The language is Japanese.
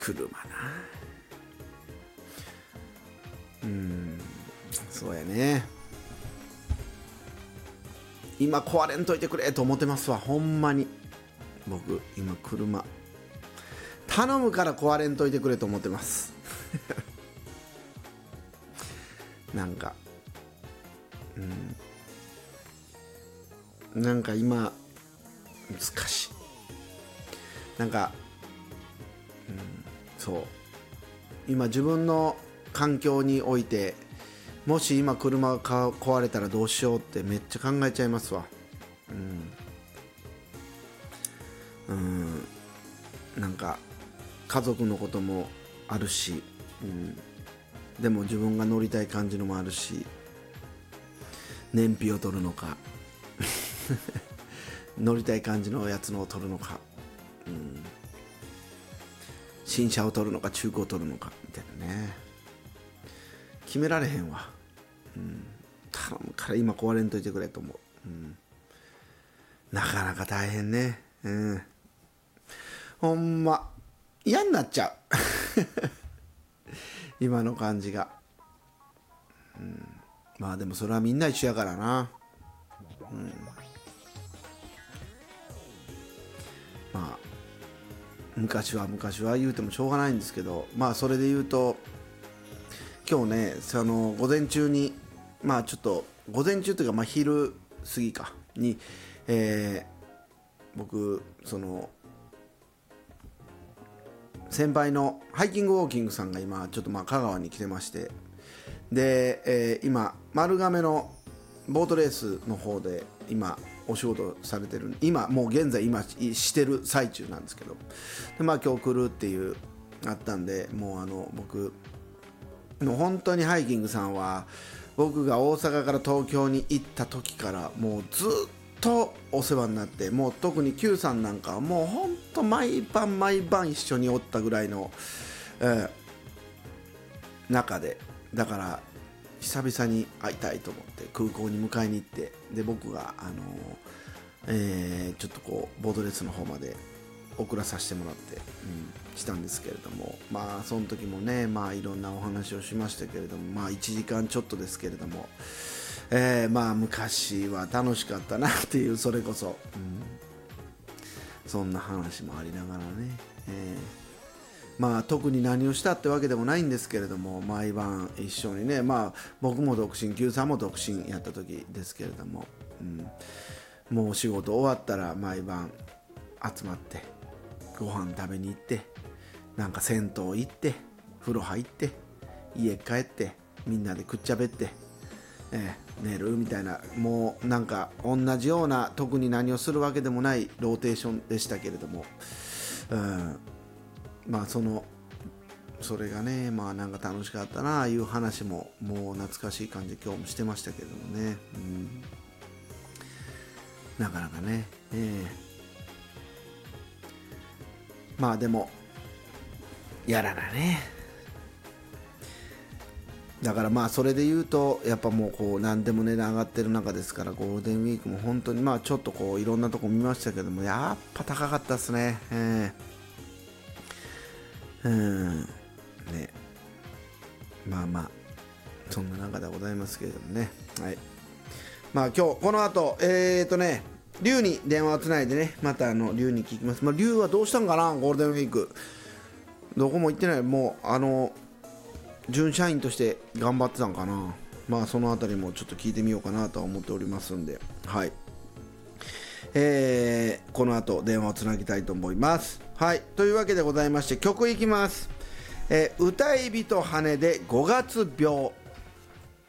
車な。そうやね。今壊れんといてくれと思ってますわ、ほんまに。僕今車頼むから壊れんといてくれと思ってますなんかなんか今難しい。なんかそう今自分の環境において、もし今車が壊れたらどうしようってめっちゃ考えちゃいますわ。なんか家族のこともあるし、でも自分が乗りたい感じのもあるし、燃費を取るのか乗りたい感じのやつのを取るのか、新車を取るのか中古を取るのかみたいなね、決められへんわ。頼むから今壊れんといてくれと思う。なかなか大変ね。ほんま嫌になっちゃう今の感じが。まあでもそれはみんな一緒やからな。まあ昔は言うてもしょうがないんですけど、まあそれで言うと今日ね、午前中にちょっと午前中というか昼過ぎかに、僕先輩のハイキングウォーキングさんが今ちょっと香川に来てまして、で、今丸亀のボートレースの方で今お仕事されてる、もう現在してる最中なんですけど、で今日来るっていうあったんで、もう僕の本当にハイキングさんは僕が大阪から東京に行った時からもうずっとお世話になって、もう特に Q さんなんかはもう本当毎晩一緒におったぐらいの、中で、だから久々に会いたいと思って空港に迎えに行って、で僕がちょっとこうボートレースの方まで送らさせてもらって、したんですけれども、その時もねいろんなお話をしましたけれども、1時間ちょっとですけれども、昔は楽しかったなっていう、それこそ、そんな話もありながらね、特に何をしたってわけでもないんですけれども、毎晩一緒にね、僕も独身、Qさんも独身やった時ですけれども、もうお仕事終わったら毎晩集まってご飯食べに行って、なんか銭湯行って風呂入って家帰ってみんなでくっちゃべって、寝るみたいな、もうなんか同じような、特に何をするわけでもないローテーションでしたけれども、それがねなんか楽しかったなあいう話ももう懐かしい感じで今日もしてましたけれどもね、なかなかね、でもやらなね。だからそれで言うとやっぱもうこう何でも値段上がってる中ですから、ゴールデンウィークも本当にちょっとこういろんなとこ見ましたけども、やっぱ高かったですね。ね、そんな中でございますけれどもね。はい。今日この後龍に電話をつないでね、また龍に聞きます。龍はどうしたんかな、ゴールデンウィークどこも行ってない。もう準社員として頑張ってたんかな。そのあたりもちょっと聞いてみようかなとは思っておりますんで、はい。この後電話をつなぎたいと思います。はい、というわけでございまして、曲いきます。歌い人羽で5月病。